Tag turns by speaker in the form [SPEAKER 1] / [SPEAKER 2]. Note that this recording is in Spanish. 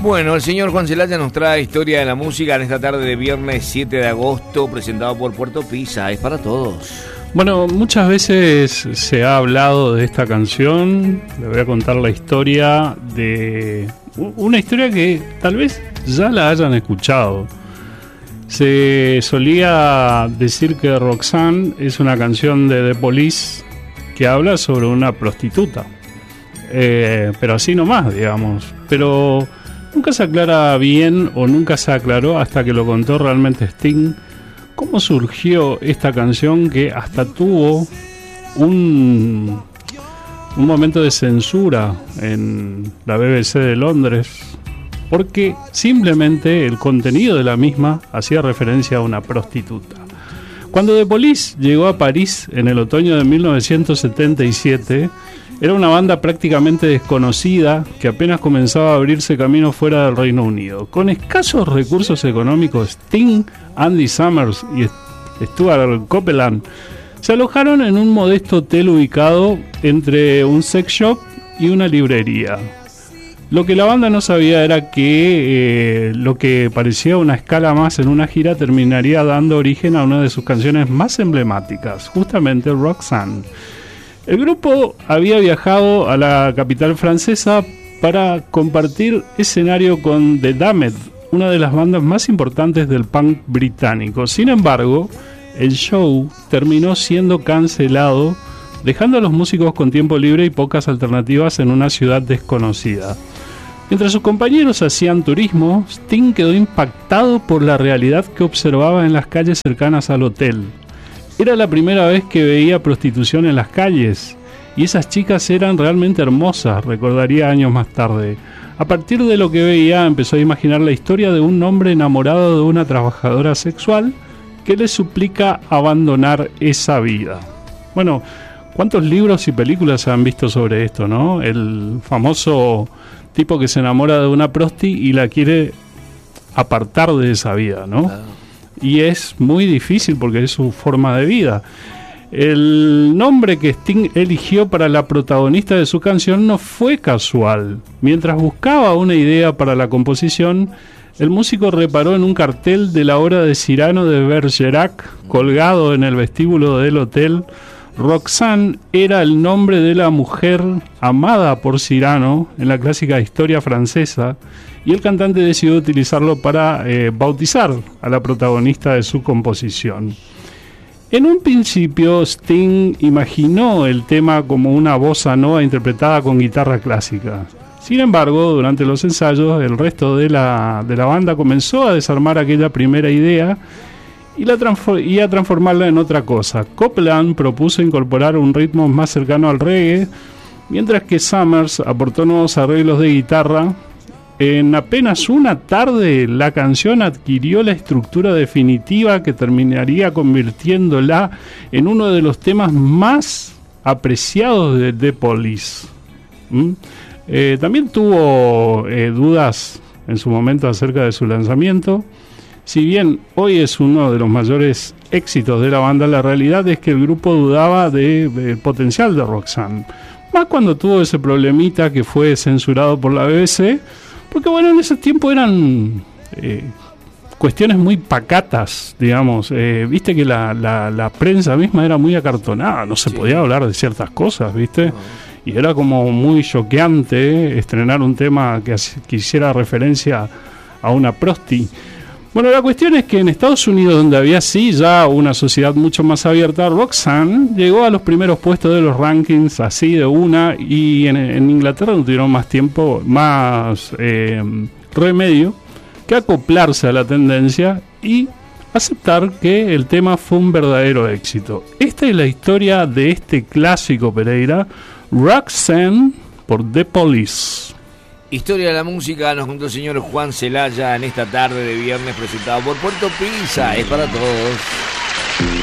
[SPEAKER 1] Bueno, el señor Juan Celaya nos trae historia de la música en esta tarde de viernes 7 de agosto, presentado por Puerto Pizza. Es para todos.
[SPEAKER 2] Bueno, muchas veces se ha hablado de esta canción. Le voy a contar la historia de una historia que tal vez ya la hayan escuchado. Se solía decir que Roxanne es una canción de The Police que habla sobre una prostituta. Pero así nomás, digamos. Pero nunca se aclara bien, o nunca se aclaró hasta que lo contó realmente Sting, cómo surgió esta canción que hasta tuvo un momento de censura en la BBC de Londres, porque simplemente el contenido de la misma hacía referencia a una prostituta. Cuando The Police llegó a París en el otoño de 1977, era una banda prácticamente desconocida que apenas comenzaba a abrirse camino fuera del Reino Unido. Con escasos recursos económicos, Sting, Andy Summers y Stuart Copeland se alojaron en un modesto hotel ubicado entre un sex shop y una librería. Lo que la banda no sabía era que lo que parecía una escala más en una gira terminaría dando origen a una de sus canciones más emblemáticas, justamente Roxanne. El grupo había viajado a la capital francesa para compartir escenario con The Damned, una de las bandas más importantes del punk británico. Sin embargo, el show terminó siendo cancelado, dejando a los músicos con tiempo libre y pocas alternativas en una ciudad desconocida. Mientras sus compañeros hacían turismo, Sting quedó impactado por la realidad que observaba en las calles cercanas al hotel. Era la primera vez que veía prostitución en las calles, y esas chicas eran realmente hermosas, recordaría años más tarde. A partir de lo que veía, empezó a imaginar la historia de un hombre enamorado de una trabajadora sexual que le suplica abandonar esa vida. Bueno, ¿cuántos libros y películas se han visto sobre esto, no? El famoso tipo que se enamora de una prosti y la quiere apartar de esa vida, ¿no? Y es muy difícil porque es su forma de vida. El nombre que Sting eligió para la protagonista de su canción no fue casual. Mientras buscaba una idea para la composición, el músico reparó en un cartel de la obra de Cyrano de Bergerac colgado en el vestíbulo del hotel. Roxanne era el nombre de la mujer amada por Cyrano en la clásica historia francesa, y el cantante decidió utilizarlo para bautizar a la protagonista de su composición. En un principio, Sting imaginó el tema como una bossa nova interpretada con guitarra clásica. Sin embargo, durante los ensayos, el resto de la banda comenzó a desarmar aquella primera idea y a transformarla en otra cosa. Copeland propuso incorporar un ritmo más cercano al reggae, mientras que Summers aportó nuevos arreglos de guitarra. En apenas una tarde, la canción adquirió la estructura definitiva que terminaría convirtiéndola en uno de los temas más apreciados de The Police. También tuvo dudas en su momento acerca de su lanzamiento. Si bien hoy es uno de los mayores éxitos de la banda, la realidad es que el grupo dudaba del potencial de Roxanne. Más cuando tuvo ese problemita que fue censurado por la BBC, porque bueno, en ese tiempo eran cuestiones muy pacatas, digamos. Viste que la prensa misma era muy acartonada, no se podía hablar de ciertas cosas, ¿viste? Y era como muy choqueante estrenar un tema que hiciera referencia a una prosti. Bueno, la cuestión es que en Estados Unidos, donde había sí ya una sociedad mucho más abierta, Roxanne llegó a los primeros puestos de los rankings así de una, y en Inglaterra no tuvieron más tiempo, más remedio que acoplarse a la tendencia y aceptar que el tema fue un verdadero éxito. Esta es la historia de este clásico, Pereira, Roxanne por The Police.
[SPEAKER 1] Historia de la música nos contó el señor Juan Celaya en esta tarde de viernes, presentado por Puerto Pizza. Es para todos.